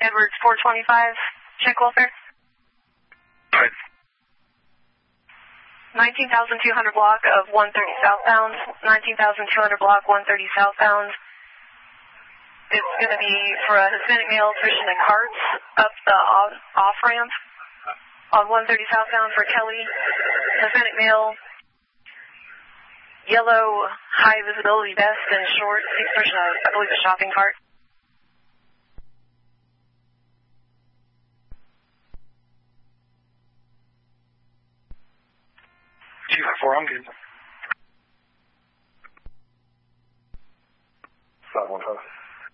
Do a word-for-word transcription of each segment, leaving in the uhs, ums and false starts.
Edwards four twenty-five, check welfare. Right. nineteen thousand two hundred block of one thirty southbound, nineteen thousand two hundred block one thirty southbound. It's going to be for a Hispanic male fishing in carts up the off, off ramp on one thirty southbound for Kelly. Hispanic male, yellow high visibility vest and shorts. He's pushing a, I believe, a shopping cart. two five four, I'm good. five one five.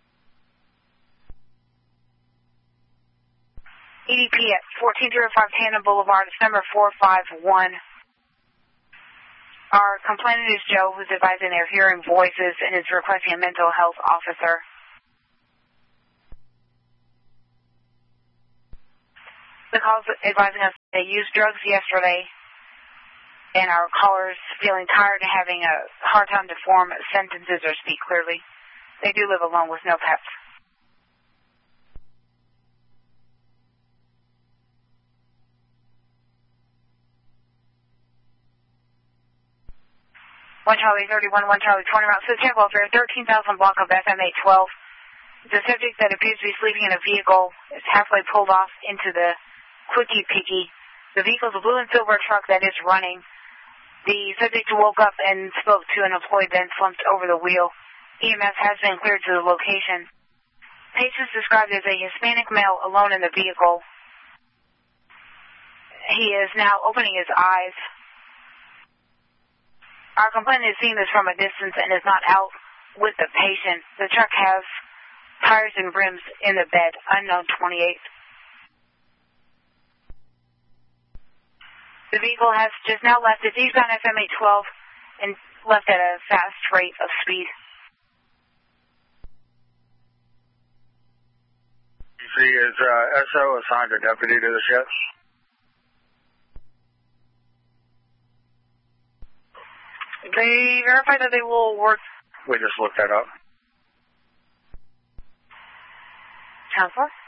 E D P at fourteen oh five Tandem Boulevard, it's number four five one. Our complainant is Joe, who's advising they're hearing voices and is requesting a mental health officer. The call's advising us they used drugs yesterday, and our caller's feeling tired and having a hard time to form sentences or speak clearly. They do live alone with no pets. one Charlie thirty-one, one Charlie twenty route, so check welfare, thirteen thousand block of F M eight twelve. The subject that appears to be sleeping in a vehicle is halfway pulled off into the Quickie Picky. The vehicle is a blue and silver truck that is running. The subject woke up and spoke to an employee, then slumped over the wheel. E M S has been cleared to the location. Patient is described as a Hispanic male alone in the vehicle. He is now opening his eyes. Our complainant is seeing this from a distance and is not out with the patient. The truck has tires and rims in the bed, unknown twenty-eight. The vehicle has just now left its eastbound F M eight twelve and left at a fast rate of speed. See, is uh, S O assigned a deputy to this yet? They verify that they will work. We just looked that up. Counselor?